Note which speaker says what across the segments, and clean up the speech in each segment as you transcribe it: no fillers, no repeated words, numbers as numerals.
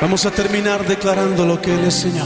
Speaker 1: Vamos a terminar declarando lo que Él es Señor.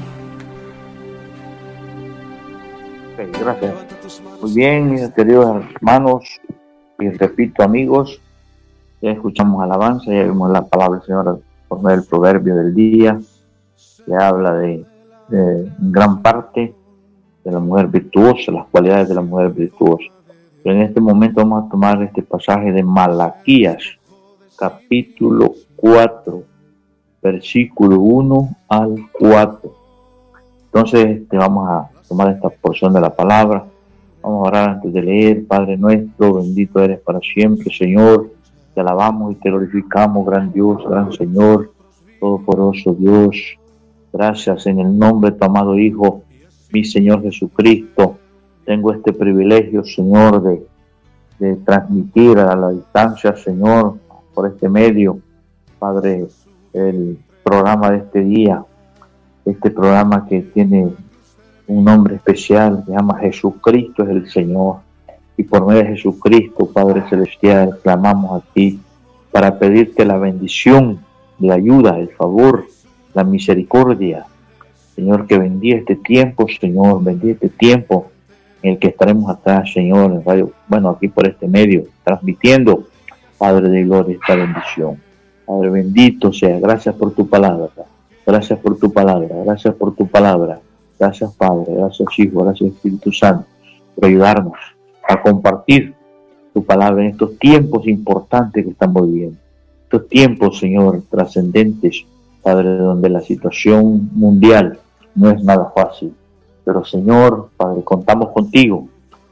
Speaker 2: Okay, gracias. Muy bien, mis queridos hermanos, y repito, amigos, ya escuchamos alabanza, ya vimos la palabra del Señor por medio del proverbio del día, que habla de gran parte de la mujer virtuosa, las cualidades de la mujer virtuosa. Pero en este momento vamos a tomar este pasaje de Malaquías, capítulo 4, versículo 1 al 4. Entonces vamos a tomar esta porción de la palabra. Vamos a orar antes de leer. Padre nuestro, bendito eres para siempre, Señor. Te alabamos y te glorificamos, gran Dios, gran Señor, todopoderoso Dios. Gracias en el nombre de tu amado Hijo, mi Señor Jesucristo. Tengo este privilegio, Señor, de transmitir a la distancia, Señor, por este medio, Padre, el programa de este día, este programa que tiene un nombre especial, se llama Jesucristo es el Señor. Y por medio de Jesucristo, Padre Celestial, clamamos a ti para pedirte la bendición, la ayuda, el favor, la misericordia. Señor, que bendiga este tiempo, Señor, bendiga este tiempo en el que estaremos acá, Señor, en radio, aquí por este medio, transmitiendo, Padre de gloria, esta bendición. Padre bendito sea, gracias por tu palabra, gracias por tu palabra, gracias por tu palabra, gracias Padre, gracias Hijo, gracias Espíritu Santo, por ayudarnos a compartir tu palabra en estos tiempos importantes que estamos viviendo, estos tiempos, Señor, trascendentes, Padre, donde la situación mundial no es nada fácil, pero Señor, Padre, contamos contigo,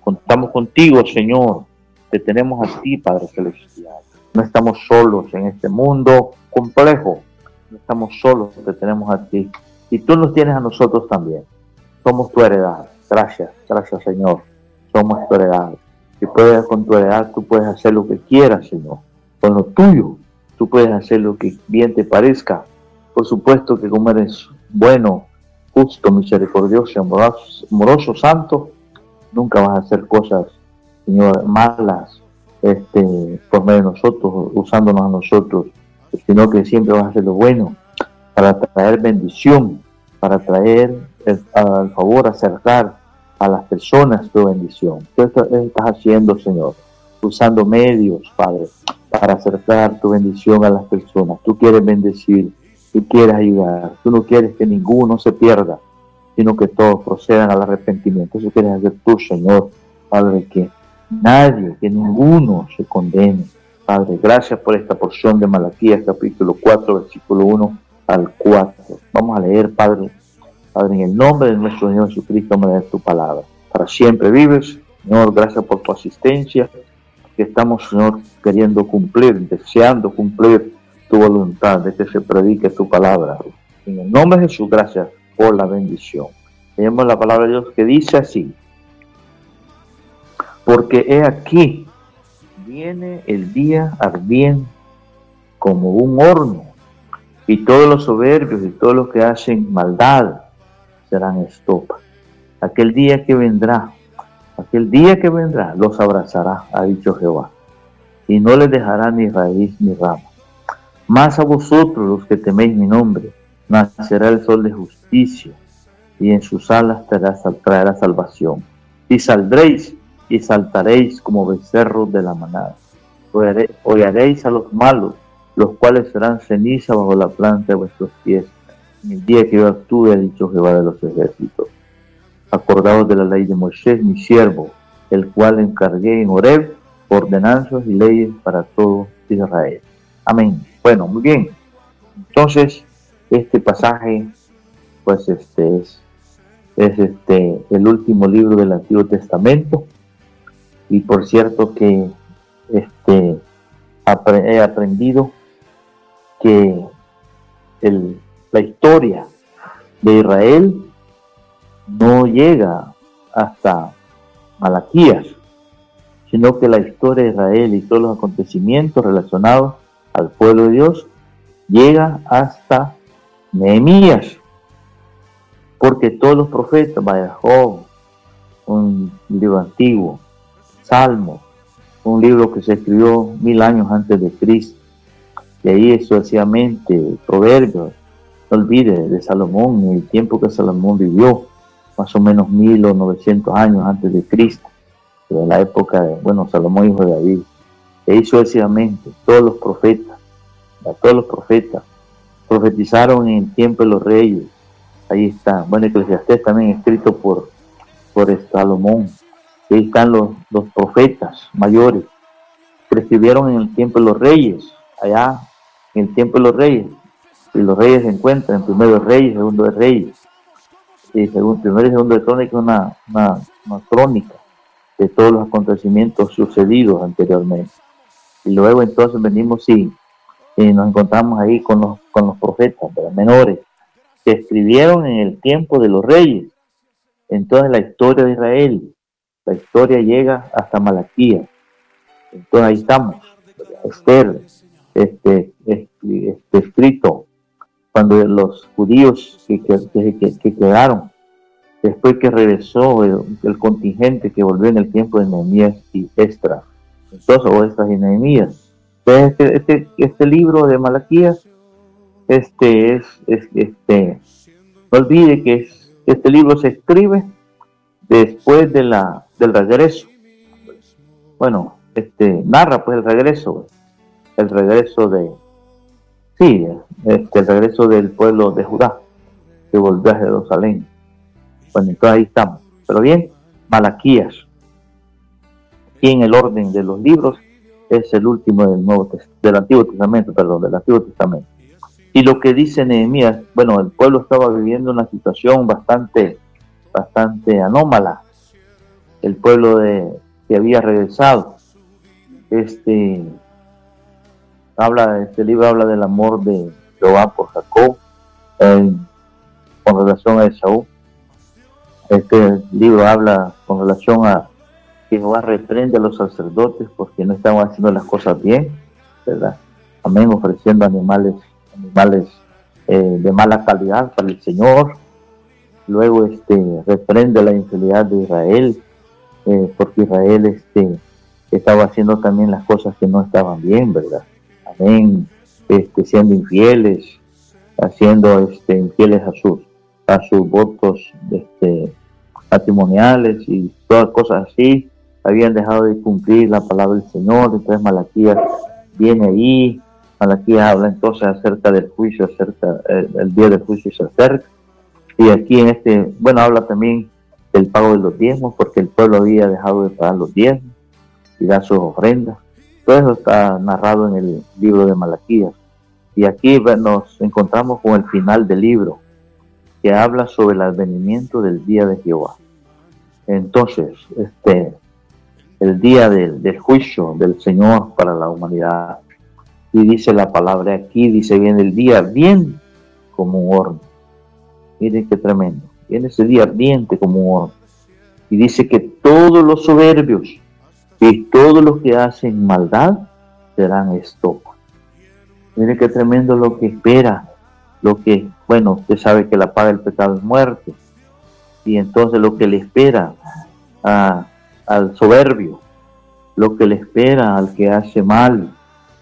Speaker 2: Señor, te tenemos a ti, Padre Celestial. No estamos solos en este mundo complejo, no estamos solos, te tenemos a ti. Y tú nos tienes a nosotros también. Somos tu heredad. Gracias Señor. Somos tu heredad. Y con tu heredad tú puedes hacer lo que quieras, Señor. Con lo tuyo, tú puedes hacer lo que bien te parezca. Por supuesto que como eres bueno, justo, misericordioso, amoroso, santo, nunca vas a hacer cosas, Señor, malas, por medio de nosotros, usándonos a nosotros, sino que siempre vas a hacer lo bueno para traer bendición, para traer al favor, acercar a las personas tu bendición. Tú estás haciendo, Señor, usando medios, Padre, para acercar tu bendición a las personas. Tú quieres bendecir, tú quieres ayudar, tú no quieres que ninguno se pierda, sino que todos procedan al arrepentimiento. Eso quieres hacer tú, Señor, Padre, que nadie, que ninguno se condene. Padre, gracias por esta porción de Malaquías, capítulo 4, versículo 1 al 4. Vamos a leer, Padre, en el nombre de nuestro Señor Jesucristo, vamos a leer tu palabra. Para siempre vives, Señor, gracias por tu asistencia, que estamos, Señor, queriendo cumplir, deseando cumplir tu voluntad, de que se predique tu palabra. En el nombre de Jesús, gracias por la bendición. Tenemos la palabra de Dios que dice así: porque he aquí, viene el día ardiente como un horno, y todos los soberbios y todos los que hacen maldad serán estopa. Aquel día que vendrá, los abrazará, ha dicho Jehová, y no les dejará ni raíz ni rama. Mas a vosotros, los que teméis mi nombre, nacerá el sol de justicia, y en sus alas traerá salvación. Y saldréis y saltaréis como becerros de la manada. Hollaréis a los malos, los cuales serán ceniza bajo la planta de vuestros pies, en el día que yo actúe, ha dicho Jehová de los ejércitos. Acordaos de la ley de Moisés, mi siervo, el cual encargué en Horeb ordenanzas y leyes para todo Israel. Amén. Bueno, muy bien. Entonces, este pasaje, pues es el último libro del Antiguo Testamento. Y por cierto que he aprendido que la historia de Israel no llega hasta Malaquías, sino que la historia de Israel y todos los acontecimientos relacionados al pueblo de Dios llega hasta Nehemías, porque todos los profetas, Job, un libro antiguo, Salmo, un libro que se escribió 1000 años antes de Cristo, Y ahí sucesivamente, Proverbios, no olvide de Salomón, en el tiempo que Salomón vivió, más o menos 1900 años antes de Cristo, en la época de, Salomón, hijo de David. Y ahí sucesivamente, todos los profetas profetizaron en el tiempo de los reyes. Ahí está, Eclesiastés también escrito por Salomón. Y ahí están los profetas mayores que escribieron en el tiempo de los reyes, allá en el tiempo de los reyes. Y los reyes se encuentran en Primero de Reyes, Segundo de Reyes. Y Primero y Segundo de Crónica, una crónica de todos los acontecimientos sucedidos anteriormente. Y luego entonces venimos y nos encontramos ahí con los profetas menores que escribieron en el tiempo de los reyes. Entonces la historia de Israel, la historia llega hasta Malaquías. Entonces ahí estamos, Esther, escrito cuando los judíos que quedaron, después que regresó el contingente que volvió en el tiempo de Nehemías y Esdras, Esdras y Nehemías. Entonces este libro de Malaquías, no olvide que este libro se escribe después del regreso. Narra pues el regreso el regreso del pueblo de Judá, que volvió a Jerusalén. Entonces ahí estamos. Pero bien, Malaquías, aquí en el orden de los libros, es el último del Antiguo Testamento. Y lo que dice Nehemías, el pueblo estaba viviendo una situación bastante anómala. El pueblo que había regresado. Este libro habla del amor de Jehová por Jacob con relación a Esaú. Este libro habla con relación a que Jehová reprende a los sacerdotes porque no estaban haciendo las cosas bien, ¿verdad? Amén, ofreciendo animales de mala calidad para el Señor. Luego reprende la infidelidad de Israel, porque Israel estaba haciendo también las cosas que no estaban bien, ¿verdad? Amén, siendo infieles, haciendo infieles a sus votos matrimoniales y todas cosas así. Habían dejado de cumplir la palabra del Señor. Entonces Malaquías viene ahí. Malaquías habla entonces acerca del juicio, el día del juicio se acerca. Y aquí habla también del pago de los diezmos, porque el pueblo había dejado de pagar los diezmos y dar sus ofrendas. Todo eso está narrado en el libro de Malaquías. Y aquí nos encontramos con el final del libro, que habla sobre el advenimiento del día de Jehová. Entonces, el día del juicio del Señor para la humanidad. Y dice la palabra aquí, dice bien el día bien como un horno. Miren qué tremendo. Viene ese día ardiente como un horno. Y dice que todos los soberbios y todos los que hacen maldad serán estopa. Miren qué tremendo lo que espera. Usted sabe que la paga del pecado es muerte. Y entonces lo que le espera al soberbio, lo que le espera al que hace mal.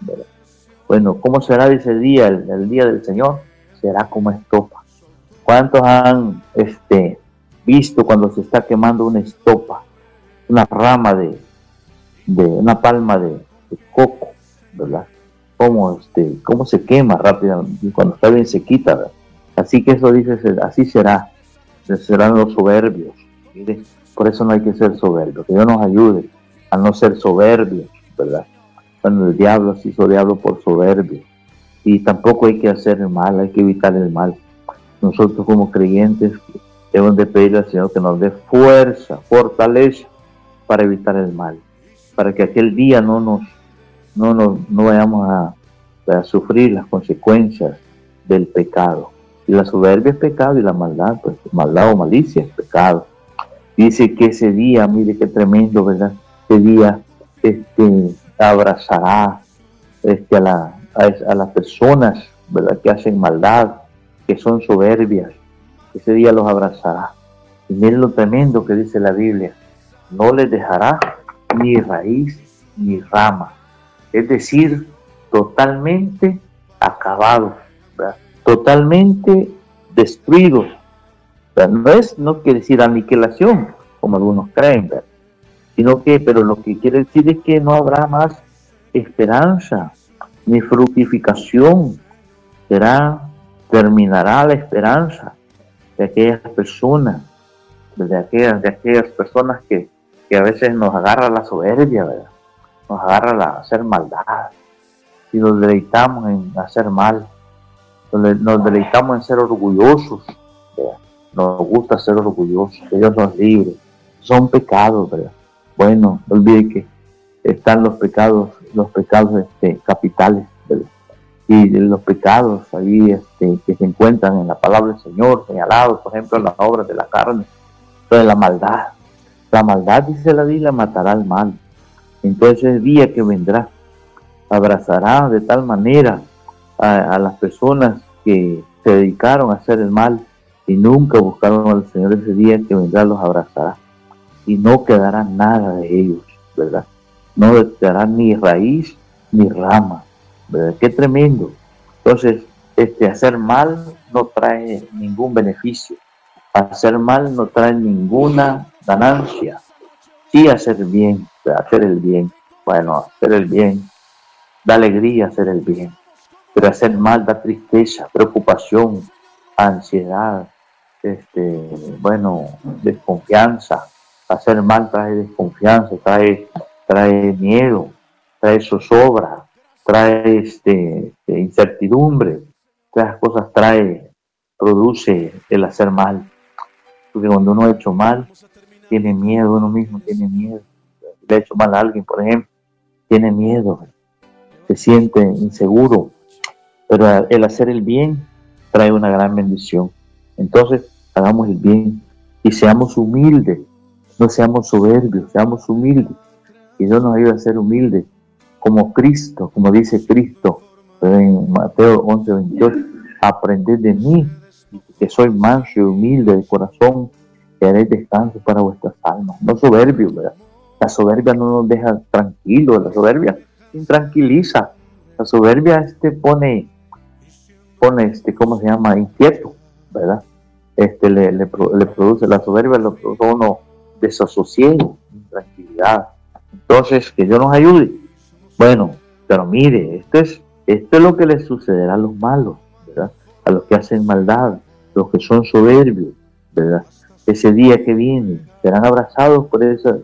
Speaker 2: ¿Cómo será ese día? El día del Señor será como estopa. ¿Cuántos han visto cuando se está quemando una estopa, una rama de una palma de coco, ¿verdad? Cómo se quema rápidamente y cuando está bien se quita, ¿verdad? Así que eso dice, así serán los soberbios. ¿Sí? Por eso no hay que ser soberbios. Que Dios nos ayude a no ser soberbios, ¿verdad? Cuando el diablo se hizo diablo por soberbio. Y tampoco hay que hacer el mal, hay que evitar el mal. Nosotros como creyentes debemos de pedirle al Señor que nos dé fuerza, fortaleza para evitar el mal, para que aquel día no vayamos a sufrir las consecuencias del pecado. Y la soberbia es pecado y la maldad, pues maldad o malicia es pecado. Dice que ese día, mire qué tremendo, ¿verdad? Ese día abrazará a las personas, ¿verdad? Que hacen maldad, que son soberbias. Ese día los abrazará. Y miren lo tremendo que dice la Biblia. No les dejará ni raíz ni rama. Es decir, totalmente acabados, ¿verdad? Totalmente destruidos. No quiere decir aniquilación, como algunos creen, ¿verdad? Sino que, pero lo que quiere decir es que no habrá más esperanza, ni fructificación. Terminará la esperanza de aquellas personas, de aquellas personas que a veces nos agarra la soberbia, ¿verdad? Nos agarra a hacer maldad, y nos deleitamos en hacer mal, nos deleitamos en ser orgullosos, ¿verdad? Nos gusta ser orgullosos, que Dios nos libre. Son pecados, ¿verdad? Bueno, no olvide que están los pecados capitales, ¿verdad? Y los pecados ahí que se encuentran en la palabra del Señor, señalados, por ejemplo, en las obras de la carne. Entonces la maldad, dice la Biblia, matará al mal. Entonces el día que vendrá, abrazará de tal manera a las personas que se dedicaron a hacer el mal y nunca buscaron al Señor. Ese día que vendrá los abrazará y no quedará nada de ellos, ¿verdad? No quedará ni raíz ni rama, ¿verdad? Qué tremendo. Entonces, hacer mal no trae ningún beneficio. Hacer mal no trae ninguna ganancia. Sí hacer bien, hacer el bien. Bueno, hacer el bien da alegría, hacer el bien. Pero hacer mal da tristeza, preocupación, ansiedad, desconfianza. Hacer mal trae desconfianza, trae miedo, trae zozobra, trae incertidumbre. Todas las cosas produce el hacer mal. Porque cuando uno ha hecho mal, tiene miedo, uno mismo tiene miedo. Le ha hecho mal a alguien, por ejemplo, tiene miedo, se siente inseguro. Pero el hacer el bien trae una gran bendición. Entonces, hagamos el bien y seamos humildes, no seamos soberbios, seamos humildes. Y Dios nos ayuda a ser humildes, como Cristo, como dice Cristo en Mateo 11:28, aprended de mí, que soy manso y humilde de corazón, que haréis descanso para vuestras almas. No soberbio, ¿verdad? La soberbia no nos deja tranquilos, la soberbia intranquiliza, la soberbia pone ¿cómo se llama? Inquieto, ¿verdad? Le produce, la soberbia le produce a uno desasosiego, intranquilidad. Entonces, que Dios nos ayude. Bueno, pero mire, esto es lo que le sucederá a los malos, ¿verdad? A los que hacen maldad, los que son soberbios, ¿verdad? Ese día que viene, serán abrazados por ese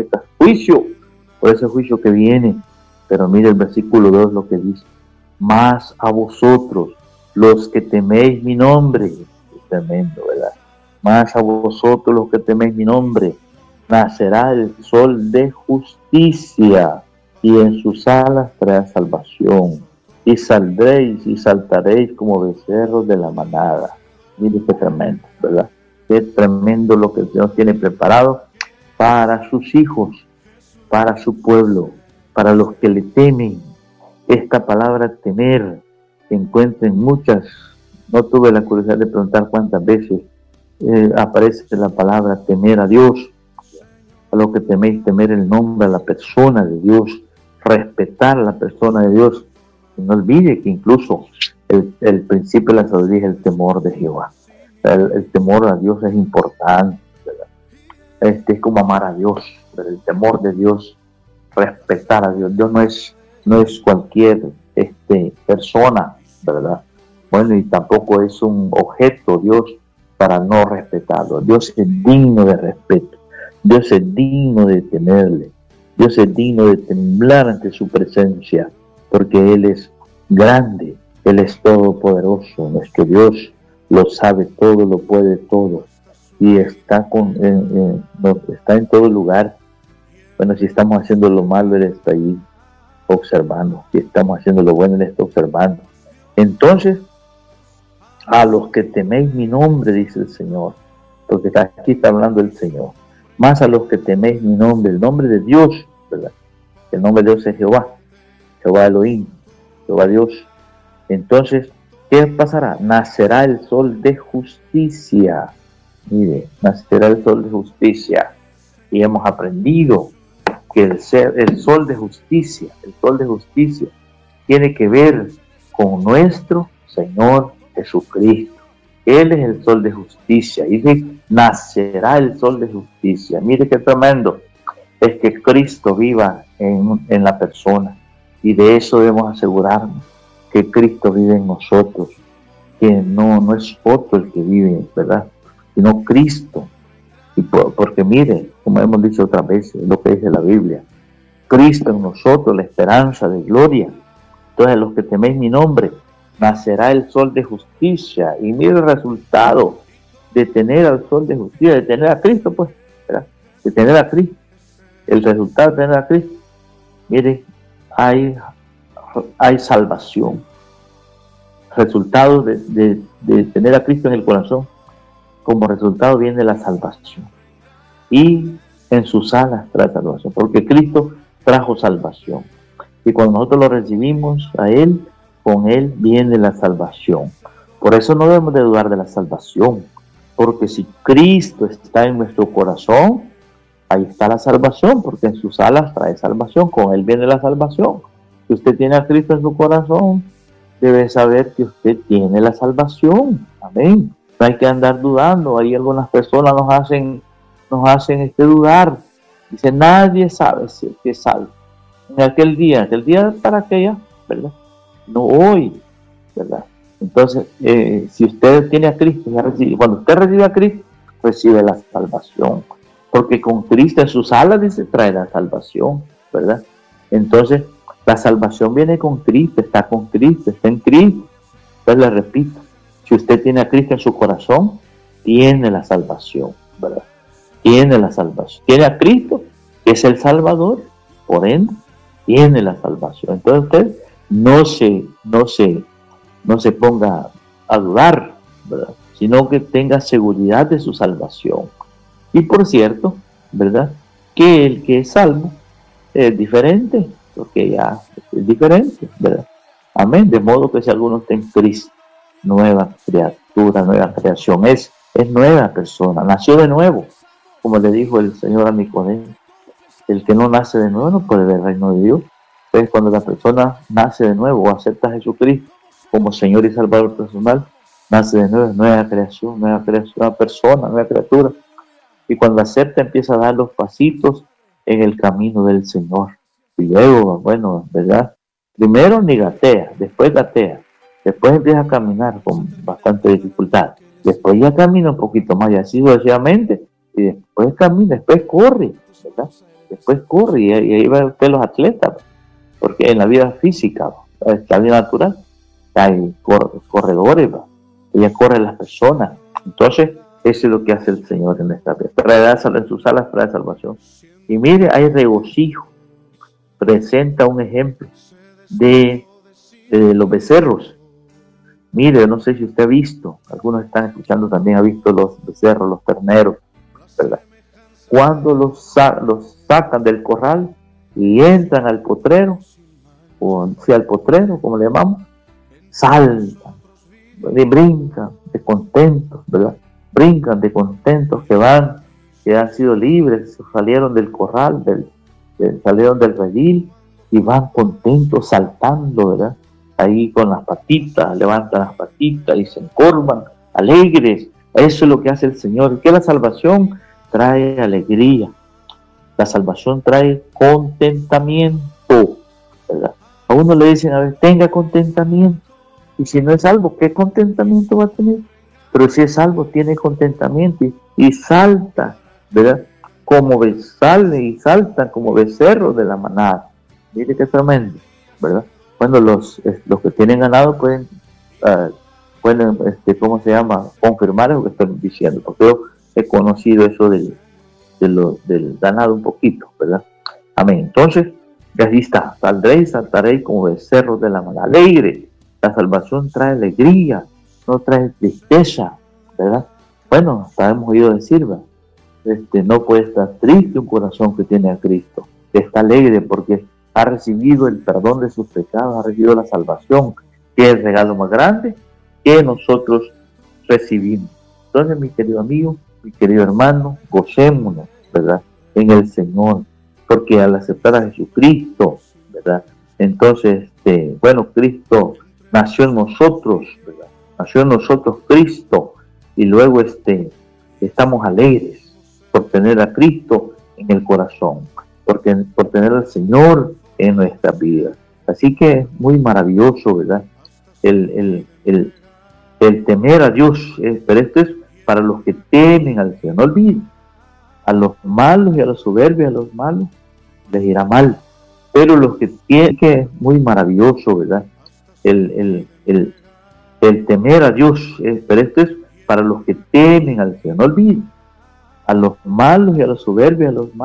Speaker 2: juicio que viene. Pero mire el versículo 2 lo que dice: mas a vosotros, los que teméis mi nombre, es tremendo, ¿verdad? Mas a vosotros, los que teméis mi nombre, nacerá el sol de justicia, y en sus alas traerá salvación, y saldréis y saltaréis como becerros de la manada. Mire qué tremendo, ¿verdad? Qué tremendo lo que el Señor tiene preparado para sus hijos, para su pueblo, para los que le temen. Esta palabra temer se encuentra en muchas. No tuve la curiosidad de preguntar cuántas veces aparece la palabra temer a Dios. A los que teméis, temer el nombre, a la persona de Dios, respetar a la persona de Dios. Y no olvide que incluso el principio de la sabiduría es el temor de Jehová. El temor a Dios es importante, ¿verdad? Es como amar a Dios, ¿verdad? El temor de Dios, respetar a Dios. Dios no es cualquier persona, ¿verdad? Bueno, y tampoco es un objeto Dios para no respetarlo. Dios es digno de respeto. Dios es digno de temerle. Dios es digno de temblar ante su presencia, porque Él es grande, Él es todopoderoso. Nuestro Dios lo sabe todo, lo puede todo, y está en todo lugar. Bueno, si estamos haciendo lo malo, Él está ahí observando. Si estamos haciendo lo bueno, Él está observando. Entonces, a los que teméis mi nombre, dice el Señor, porque aquí está hablando el Señor, más a los que teméis mi nombre, el nombre de Dios, ¿verdad? El nombre de Dios es Jehová, Jehová Elohim, Jehová Dios. Entonces, ¿qué pasará? Nacerá el sol de justicia. Mire, nacerá el sol de justicia. Y hemos aprendido que el sol de justicia tiene que ver con nuestro Señor Jesucristo. Él es el sol de justicia. Y dice, nacerá el sol de justicia. Mire qué tremendo. Es que Cristo viva en la persona. Y de eso debemos asegurarnos, que Cristo vive en nosotros. Que no es otro el que vive, ¿verdad? Sino Cristo. Y porque mire, como hemos dicho otras veces, lo que dice la Biblia. Cristo en nosotros, la esperanza de gloria. Entonces, los que teméis mi nombre, nacerá el sol de justicia. Y mire el resultado de tener al sol de justicia, de tener a Cristo, pues, ¿verdad? De tener a Cristo. El resultado de tener a Cristo, mire, hay salvación. Resultado de tener a Cristo en el corazón, como resultado viene la salvación. Y en sus alas trae salvación, porque Cristo trajo salvación. Y cuando nosotros lo recibimos a Él, con Él viene la salvación. Por eso no debemos de dudar de la salvación, porque si Cristo está en nuestro corazón, ahí está la salvación, porque en sus alas trae salvación, con Él viene la salvación. Si usted tiene a Cristo en su corazón, debe saber que usted tiene la salvación. Amén. No hay que andar dudando. Ahí algunas personas nos hacen dudar. Dice, nadie sabe si es que salvo. En aquel día para aquella, ¿verdad? No hoy, ¿verdad? Entonces, si usted tiene a Cristo, cuando usted recibe a Cristo, recibe la salvación. Porque con Cristo en sus alas, dice, trae la salvación, ¿verdad? Entonces, la salvación viene con Cristo, está en Cristo. Entonces, le repito, si usted tiene a Cristo en su corazón, tiene la salvación, ¿verdad? Tiene la salvación. Tiene a Cristo, que es el Salvador, por ende, tiene la salvación. Entonces, usted no se ponga a dudar, ¿verdad? Sino que tenga seguridad de su salvación. Y por cierto, ¿verdad? Que el que es salvo es diferente, porque ya es diferente, ¿verdad? Amén. De modo que si alguno está en Cristo, nueva criatura, nueva creación, es nueva persona, nació de nuevo, como le dijo el Señor a Nicodemo. El que no nace de nuevo no puede ver el reino de Dios. Entonces, cuando la persona nace de nuevo o acepta a Jesucristo como Señor y Salvador personal, nace de nuevo, nueva creación, nueva persona, nueva criatura. Y cuando acepta, empieza a dar los pasitos en el camino del Señor. Y luego, bueno, ¿verdad? Primero ni gatea, después empieza a caminar con bastante dificultad. Después ya camina un poquito más, y así sucesivamente, y después camina, después corre, ¿verdad? Después corre, y ahí va usted los atletas, porque en la vida física, en la vida natural, hay corredores, ella corre las personas. Entonces, eso es lo que hace el Señor en esta vida. En sus alas trae salvación. Y mire, hay regocijo. Presenta un ejemplo de los becerros. Mire, no sé si usted ha visto, algunos están escuchando también, ha visto los becerros, los terneros, ¿verdad? Cuando los sacan del corral y entran al potrero, o sea, al potrero, como le llamamos, saltan, y brincan de contentos, ¿verdad? Brincan de contentos que han sido libres, salieron del corral, salieron del redil y van contentos saltando, ¿verdad? Ahí con las patitas, levantan las patitas y se encorvan, alegres. Eso es lo que hace el Señor. Que la salvación trae alegría. La salvación trae contentamiento, ¿verdad? A uno le dicen, a ver, tenga contentamiento. Y si no es salvo, ¿qué contentamiento va a tener? Pero si es salvo, tiene contentamiento y salta, ¿verdad? Sale y saltan como becerros de la manada. Mire qué tremendo, ¿verdad? Bueno, los que tienen ganado pueden ¿cómo se llama? Confirmar lo que estoy diciendo, porque yo he conocido eso del ganado un poquito, ¿verdad? Amén. Entonces, así está, saldréis, saltaréis como becerros de la manada. Alegre. La salvación trae alegría, no trae tristeza, ¿verdad? Bueno, hasta hemos oído decir, ¿verdad? No puede estar triste un corazón que tiene a Cristo, que está alegre porque ha recibido el perdón de sus pecados, ha recibido la salvación, que es el regalo más grande que nosotros recibimos. Entonces, mi querido amigo, mi querido hermano, gocémonos, ¿verdad? En el Señor, porque al aceptar a Jesucristo, ¿verdad? Entonces, bueno, Cristo nació en nosotros, ¿verdad? Nació en nosotros Cristo, y luego estamos alegres por tener a Cristo en el corazón, por tener al Señor en nuestras vidas. Así que es muy maravilloso, ¿verdad? El temer a Dios, pero esto es para los que temen al Señor. No olviden, a los malos y a los soberbios, a los malos les irá mal, pero los que tienen, que es muy maravilloso, ¿verdad? El temer a Dios, pero esto es para los que temen al Señor. No olviden, a los malos y a los soberbios, a los malos